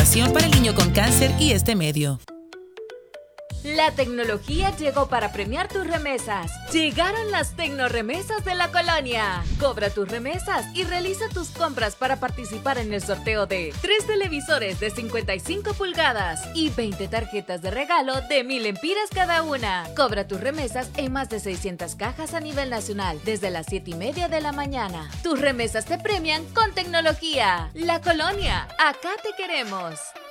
información para el niño con cáncer y este medio. La tecnología llegó para premiar tus remesas. Llegaron las tecnoremesas de la colonia. Cobra tus remesas y realiza tus compras para participar en el sorteo de 3 televisores de 55 pulgadas y 20 tarjetas de regalo de 1000 lempiras cada una. Cobra tus remesas en más de 600 cajas a nivel nacional desde las 7:30 de la mañana. Tus remesas te premian con tecnología. La colonia, acá te queremos.